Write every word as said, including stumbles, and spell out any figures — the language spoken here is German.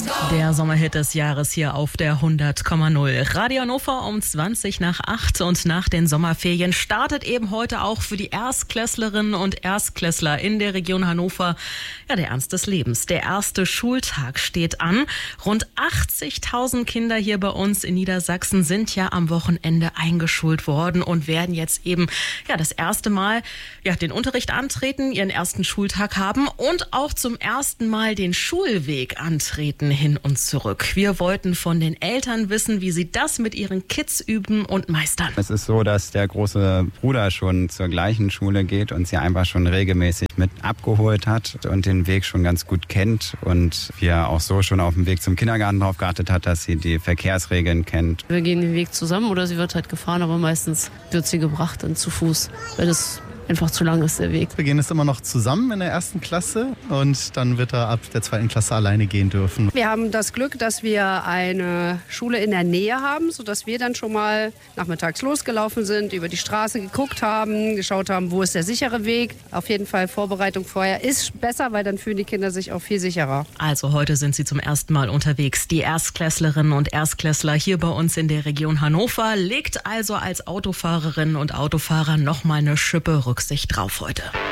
Der Sommerhit des Jahres hier auf der hundert Komma null. Radio Hannover um zwanzig nach acht und nach den Sommerferien startet eben heute auch für die Erstklässlerinnen und Erstklässler in der Region Hannover ja der Ernst des Lebens. Der erste Schultag steht an. Rund achtzigtausend Kinder hier bei uns in Niedersachsen sind ja am Wochenende eingeschult worden und werden jetzt eben ja das erste Mal ja den Unterricht antreten, ihren ersten Schultag haben und auch zum ersten Mal den Schulweg antreten hin und zurück. Wir wollten von den Eltern wissen, wie sie das mit ihren Kids üben und meistern. Es ist so, dass der große Bruder schon zur gleichen Schule geht und sie einfach schon regelmäßig mit abgeholt hat und den Weg schon ganz gut kennt und wir auch so schon auf dem Weg zum Kindergarten darauf geachtet hat, dass sie die Verkehrsregeln kennt. Wir gehen den Weg zusammen oder sie wird halt gefahren, aber meistens wird sie gebracht dann zu Fuß, weil das einfach zu lang ist der Weg. Wir gehen jetzt immer noch zusammen in der ersten Klasse und dann wird er ab der zweiten Klasse alleine gehen dürfen. Wir haben das Glück, dass wir eine Schule in der Nähe haben, sodass wir dann schon mal nachmittags losgelaufen sind, über die Straße geguckt haben, geschaut haben, wo ist der sichere Weg. Auf jeden Fall Vorbereitung vorher ist besser, weil dann fühlen die Kinder sich auch viel sicherer. Also heute sind sie zum ersten Mal unterwegs. Die Erstklässlerinnen und Erstklässler hier bei uns in der Region Hannover legt also als Autofahrerinnen und Autofahrer noch mal eine Schippe Rücksicht drauf heute.